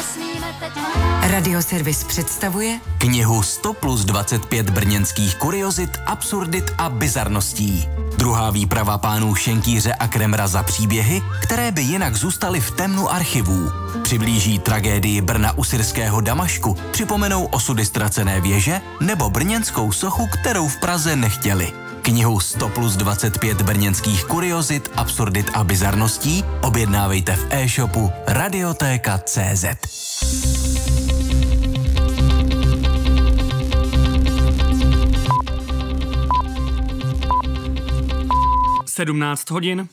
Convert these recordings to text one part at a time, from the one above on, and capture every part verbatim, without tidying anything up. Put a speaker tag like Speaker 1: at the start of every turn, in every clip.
Speaker 1: nesmíme teď.
Speaker 2: Radioservis představuje
Speaker 3: knihu sto plus dvacet pět brněnských kuriozit, absurdit a bizarností. Druhá výprava pánů Šenkýře a Kremra za příběhy, které by jinak zůstaly v temnu archivů. Přiblíží tragédii Brna u syrského Damašku, připomenou osudy ztracené věže nebo brněnskou sochu, kterou v Praze nechtěli. Knihu sto plus dvacet pět brněnských kuriozit, absurdit a bizarností objednávejte v e-shopu Radiotéka tečka cé zet.
Speaker 4: sedmnáct hodin.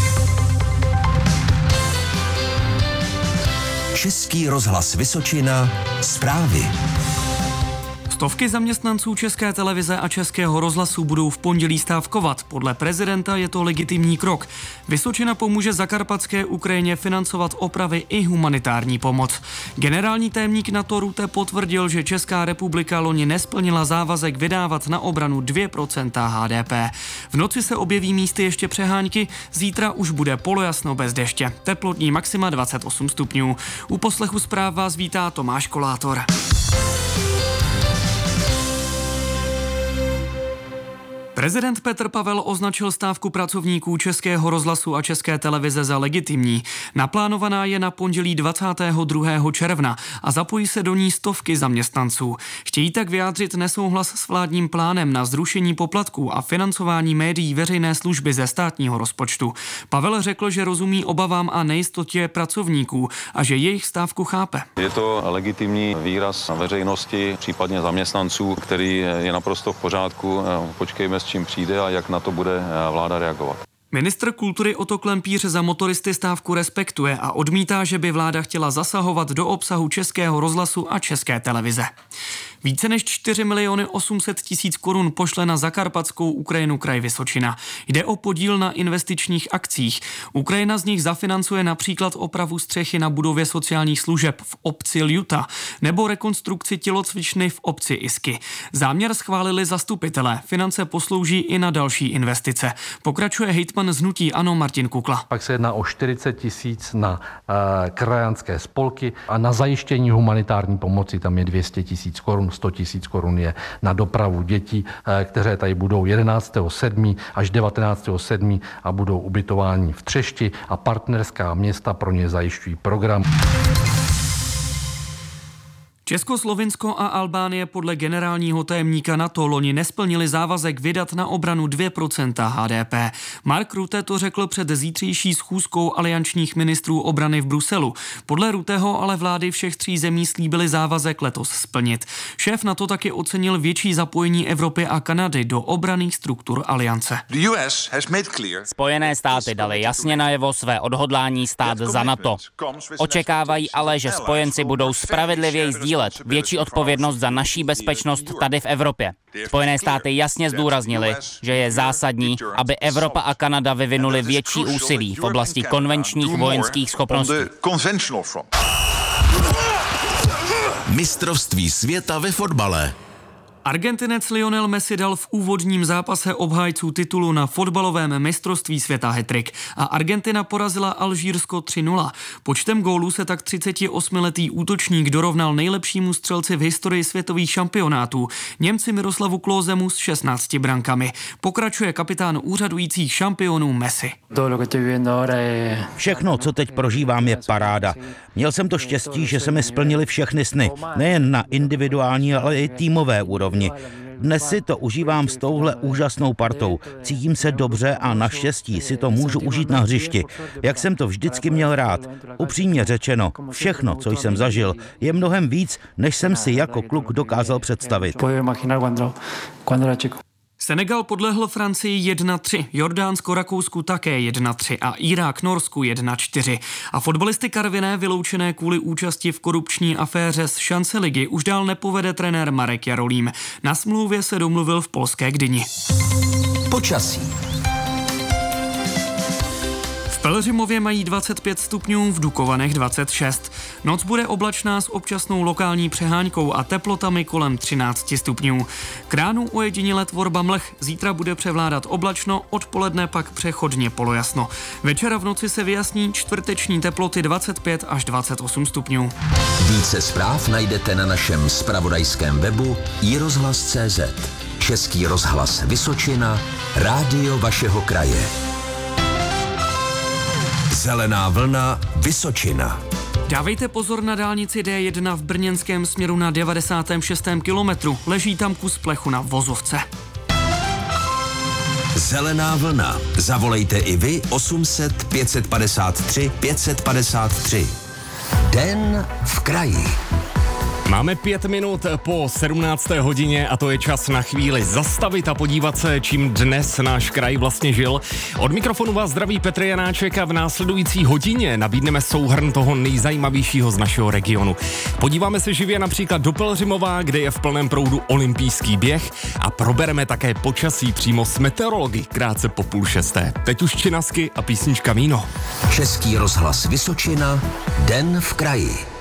Speaker 5: Český rozhlas Vysočina, zprávy.
Speaker 4: Stovky zaměstnanců České televize a Českého rozhlasu budou v pondělí stávkovat. Podle prezidenta je to legitimní krok. Vysočina pomůže zakarpatské Ukrajině financovat opravy i humanitární pomoc. Generální tajemník NATO Rutte potvrdil, že Česká republika loni nesplnila závazek vydávat na obranu dvě procenta há dé pé. V noci se objeví místy ještě přehánky, zítra už bude polojasno bez deště. Teplotní maxima dvacet osm stupňů. U poslechu zpráv vás vítá Tomáš Kolátor. Prezident Petr Pavel označil stávku pracovníků Českého rozhlasu a České televize za legitimní. Naplánovaná je na pondělí dvacátého druhého června a zapojí se do ní stovky zaměstnanců. Chtějí tak vyjádřit nesouhlas s vládním plánem na zrušení poplatků a financování médií veřejné služby ze státního rozpočtu. Pavel řekl, že rozumí obavám a nejistotě pracovníků a že jejich stávku chápe.
Speaker 6: Je to legitimní výraz veřejnosti, případně zaměstnanců, který je naprosto v pořádku. Počkejme, s čím přijde a jak na to bude vláda reagovat.
Speaker 4: Ministr kultury Otto Klempíř za motoristy stávku respektuje a odmítá, že by vláda chtěla zasahovat do obsahu Českého rozhlasu a České televize. Více než čtyři miliony osm set tisíc korun pošle na zakarpatskou Ukrajinu kraj Vysočina. Jde o podíl na investičních akcích. Ukrajina z nich zafinancuje například opravu střechy na budově sociálních služeb v obci Ljuta nebo rekonstrukci tělocvičny v obci Isky. Záměr schválili zastupitelé. Finance poslouží i na další investice. Pokračuje hejtman z hnutí ANO Martin Kukla.
Speaker 7: Pak se jedná o čtyřicet tisíc na uh, krajanské spolky a na zajištění humanitární pomoci tam je dvě stě tisíc korun. sto tisíc korun je na dopravu dětí, které tady budou jedenáctého sedmého až devatenáctého sedmého a budou ubytováni v Třešti a partnerská města pro ně zajišťují program.
Speaker 4: Česko, Slovinsko a Albánie podle generálního tajemníka NATO loni nesplnili závazek vydat na obranu dvě procenta há dé pé. Mark Rutte to řekl před zítřejší schůzkou aliančních ministrů obrany v Bruselu. Podle Rutteho ale vlády všech tří zemí slíbily závazek letos splnit. Šéf NATO taky ocenil větší zapojení Evropy a Kanady do obranných struktur aliance.
Speaker 8: Spojené státy dali jasně najevo své odhodlání stát za NATO. Očekávají ale, že spojenci budou spravedlivěji sdílet větší odpovědnost za naší bezpečnost tady v Evropě. Spojené státy jasně zdůraznily, že je zásadní, aby Evropa a Kanada vyvinuli větší úsilí v oblasti konvenčních vojenských schopností.
Speaker 5: Mistrovství světa ve fotbale.
Speaker 4: Argentinec Lionel Messi dal v úvodním zápase obhájců titulu na fotbalovém mistrovství světa hat-trick a Argentina porazila Alžírsko tři nula. Počtem gólů se tak třicetiosmiletý útočník dorovnal nejlepšímu střelci v historii světových šampionátů, Němci Miroslavu Klósemu s šestnácti brankami. Pokračuje kapitán úřadujících šampionů Messi.
Speaker 9: Všechno, co teď prožívám, je paráda. Měl jsem to štěstí, že se mi splnily všechny sny, nejen na individuální, ale i týmové úrovni. Dnes si to užívám s touhle úžasnou partou. Cítím se dobře a naštěstí si to můžu užít na hřišti. Jak jsem to vždycky měl rád. Upřímně řečeno, všechno, co jsem zažil, je mnohem víc, než jsem si jako kluk dokázal představit.
Speaker 4: Senegal podlehl Francii jedna tři, Jordánsko Rakousku také jedna tři a Irák Norsku jedna čtyři. A fotbalisty Karviné vyloučené kvůli účasti v korupční aféře z šance ligy už dál nepovede trenér Marek Jarolím. Na smlouvě se domluvil v polské Gdyni.
Speaker 5: Počasí.
Speaker 4: Pelhřimově mají dvacet pět stupňů, v Dukovanech dvacet šest. Noc bude oblačná s občasnou lokální přeháňkou a teplotami kolem třináct stupňů. K ránu ojediněle tvorba mlh, zítra bude převládat oblačno, odpoledne pak přechodně polojasno. Večera v noci se vyjasní, čtvrteční teploty dvacet pět až dvacet osm stupňů.
Speaker 5: Více zpráv najdete na našem zpravodajském webu i rozhlas tečka cé zet. Český rozhlas Vysočina, rádio vašeho kraje. Zelená vlna Vysočina.
Speaker 4: Dávejte pozor na dálnici D jedna v brněnském směru na devadesátém šestém kilometru. Leží tam kus plechu na vozovce.
Speaker 5: Zelená vlna. Zavolejte i vy osm set pět padesát tři pět padesát tři. Den v kraji.
Speaker 1: Máme pět minut po sedmnácté hodině a to je čas na chvíli zastavit a podívat se, čím dnes náš kraj vlastně žil. Od mikrofonu vás zdraví Petr Janáček a v následující hodině nabídneme souhrn toho nejzajímavějšího z našeho regionu. Podíváme se živě například do Pelhřimova, kde je v plném proudu olympijský běh a probereme také počasí přímo s meteorology krátce po půl šesté. Teď už činasky a písnička Víno.
Speaker 5: Český rozhlas Vysočina, Den v kraji.